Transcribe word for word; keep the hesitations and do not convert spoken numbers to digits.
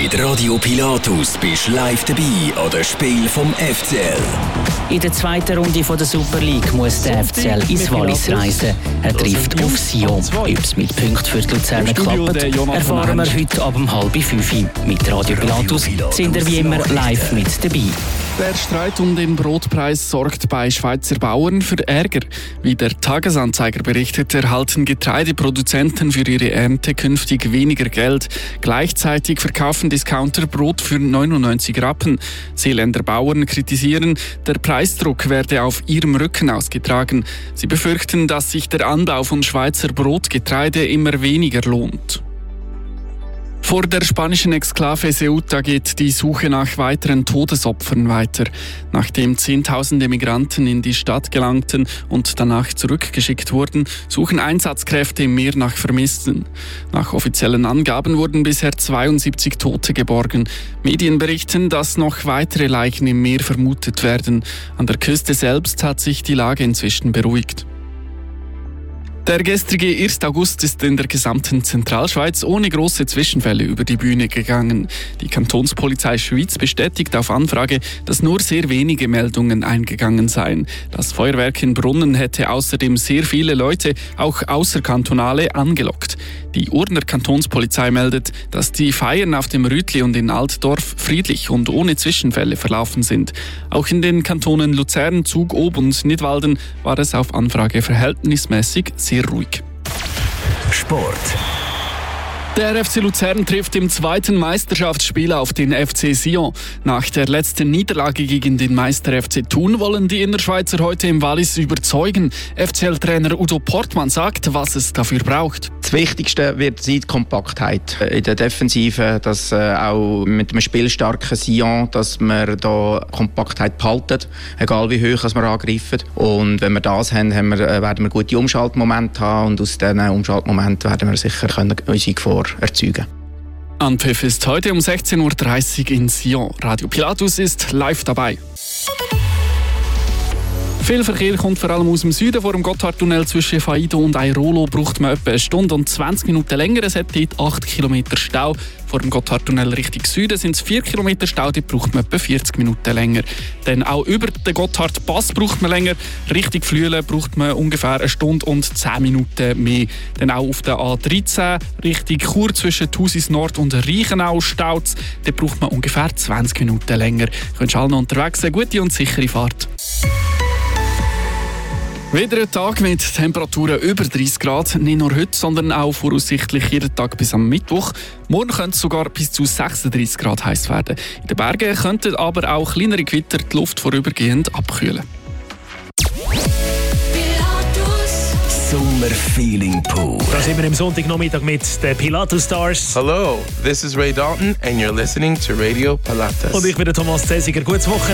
Mit Radio Pilatus bist du live dabei an den Spielen vom F C L. In der zweiten Runde der Super League muss der F C L ins Wallis reisen. Er trifft auf Sion. Ob es mit Punkten für die Luzerner klappt, erfahren wir heute ab um halb fünf. Mit Radio Pilatus sind wir wie immer live mit dabei. Der Streit um den Brotpreis sorgt bei Schweizer Bauern für Ärger. Wie der Tagesanzeiger berichtet, erhalten Getreideproduzenten für ihre Ernte künftig weniger Geld. Gleichzeitig verkaufen Discounter Brot für neunundneunzig Rappen. Seeländer Bauern kritisieren, der Preisdruck werde auf ihrem Rücken ausgetragen. Sie befürchten, dass sich der Anbau von Schweizer Brotgetreide immer weniger lohnt. Vor der spanischen Exklave Ceuta geht die Suche nach weiteren Todesopfern weiter. Nachdem Zehntausende Migranten in die Stadt gelangten und danach zurückgeschickt wurden, suchen Einsatzkräfte im Meer nach Vermissten. Nach offiziellen Angaben wurden bisher zweiundsiebzig Tote geborgen. Medien berichten, dass noch weitere Leichen im Meer vermutet werden. An der Küste selbst hat sich die Lage inzwischen beruhigt. Der gestrige erste August ist in der gesamten Zentralschweiz ohne große Zwischenfälle über die Bühne gegangen. Die Kantonspolizei Schwyz bestätigt auf Anfrage, dass nur sehr wenige Meldungen eingegangen seien. Das Feuerwerk in Brunnen hätte außerdem sehr viele Leute, auch außerkantonale, angelockt. Die Urner Kantonspolizei meldet, dass die Feiern auf dem Rütli und in Altdorf friedlich und ohne Zwischenfälle verlaufen sind. Auch in den Kantonen Luzern, Zug, Ob und Nidwalden war es auf Anfrage verhältnismäßig sehr ruhig. Sport. Der F C Luzern trifft im zweiten Meisterschaftsspiel auf den F C Sion. Nach der letzten Niederlage gegen den Meister F C Thun wollen die Innerschweizer heute im Wallis überzeugen. F C L-Trainer Udo Portmann sagt, was es dafür braucht. Das Wichtigste wird sein, die Kompaktheit in der Defensive, dass äh, auch mit einem spielstarken Sion, dass wir da Kompaktheit behalten, egal wie hoch wir angreifen. Und wenn wir das haben, haben wir, äh, werden wir gute Umschaltmomente haben und aus diesen Umschaltmomenten werden wir sicher können unsere Gefahr erzeugen. Anpfiff ist heute um sechzehn Uhr dreißig in Sion. Radio Pilatus ist live dabei. Viel Verkehr kommt vor allem aus dem Süden. Vor dem Gotthardtunnel zwischen Faido und Airolo braucht man etwa eine Stunde und zwanzig Minuten länger. Es hat dort acht Kilometer Stau. Vor dem Gotthardtunnel Richtung Süden sind es vier Kilometer Stau. Dort braucht man etwa vierzig Minuten länger. Dann auch über den Gotthardpass braucht man länger. Richtung Flüelen braucht man ungefähr eine Stunde und zehn Minuten mehr. Dann auch auf der A dreizehn Richtung Chur zwischen Thusis Nord und Reichenau staut es. Dort braucht man ungefähr zwanzig Minuten länger. Du könntest alle noch unterwegs sein. Gute und sichere Fahrt. Wieder ein Tag mit Temperaturen über dreißig Grad. Nicht nur heute, sondern auch voraussichtlich jeden Tag bis am Mittwoch. Morgen könnte es sogar bis zu sechsunddreißig Grad heiß werden. In den Bergen könnten aber auch kleinere Gewitter die Luft vorübergehend abkühlen. Summer Feeling Pool. Da sind wir am Sonntagnachmittag mit den Pilatus Stars. Hello, this is Ray Dalton and you're listening to Radio Pilatus. Und ich bin der Thomas Zesiger. Gutes Wochenende.